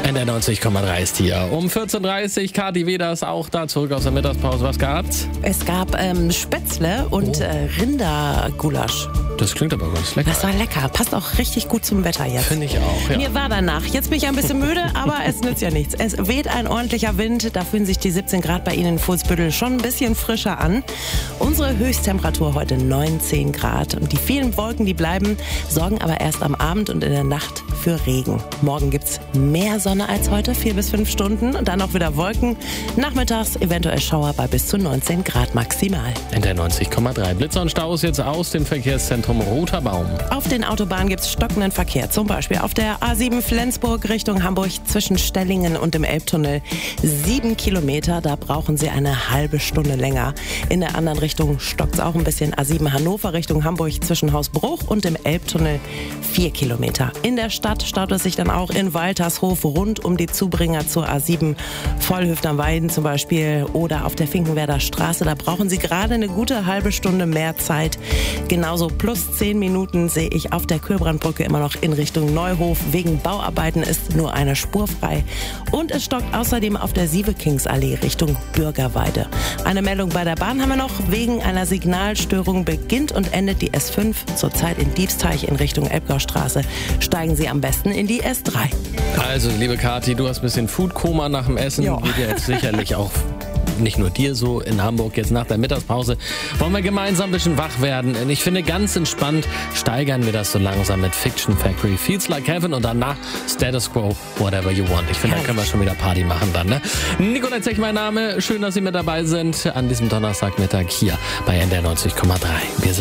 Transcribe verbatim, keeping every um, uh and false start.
N D R neunzig Komma drei ist hier. Um vierzehn Uhr dreißig, Kathi Weder ist auch da, zurück aus der Mittagspause. Was gab's? Es gab ähm, Spätzle und Oh. äh, Rindergulasch. Das klingt aber ganz lecker. Das war lecker. Passt auch richtig gut zum Wetter jetzt. Finde ich auch, ja. Mir war danach. Jetzt bin ich ein bisschen müde, aber es nützt ja nichts. Es weht ein ordentlicher Wind. Da fühlen sich die siebzehn Grad bei Ihnen in Fuhlsbüttel schon ein bisschen frischer an. Unsere Höchsttemperatur heute neunzehn Grad. Und die vielen Wolken, die bleiben, sorgen aber erst am Abend und in der Nacht für Regen. Morgen gibt's mehr Sonne als heute, vier bis fünf Stunden. Und dann auch wieder Wolken. Nachmittags eventuell Schauer bei bis zu neunzehn Grad maximal. N D R neunzig Komma drei. Blitzer und Staus jetzt aus dem Verkehrszentrum Roter Baum. Auf den Autobahnen gibt's stockenden Verkehr. Zum Beispiel auf der A sieben Flensburg Richtung Hamburg zwischen Stellingen und dem Elbtunnel. Sieben Kilometer, da brauchen Sie eine halbe Stunde länger. In der anderen Richtung stockt's auch ein bisschen. A sieben Hannover Richtung Hamburg zwischen Hausbruch und dem Elbtunnel. Vier Kilometer. In der Stadt staut es sich dann auch in Waltershof rund um die Zubringer zur A sieben. Vollhöft am Weiden zum Beispiel oder auf der Finkenwerder Straße. Da brauchen Sie gerade eine gute halbe Stunde mehr Zeit. Genauso plus zehn Minuten sehe ich auf der Kürbrandbrücke immer noch in Richtung Neuhof. Wegen Bauarbeiten ist nur eine Spur frei. Und es stockt außerdem auf der Sievekingsallee Richtung Bürgerweide. Eine Meldung bei der Bahn haben wir noch. Wegen einer Signalstörung beginnt und endet die S fünf zurzeit in Diebsteich in Richtung Elbgaustraße. Steigen Sie am besten in die S drei. Also, liebe Kathi, du hast ein bisschen Foodkoma nach dem Essen. Ja. Geht ja jetzt sicherlich auch nicht nur dir so in Hamburg jetzt nach der Mittagspause. Wollen wir gemeinsam ein bisschen wach werden? Und ich finde, ganz entspannt steigern wir das so langsam mit Fiction Factory. Feels Like Heaven und danach Status Quo, Whatever You Want. Ich finde, da können wir schon wieder Party machen dann. Ne? Nikolai Zech, mein Name. Schön, dass Sie mit dabei sind an diesem Donnerstagmittag hier bei N D R neunzig Komma drei. Wir sind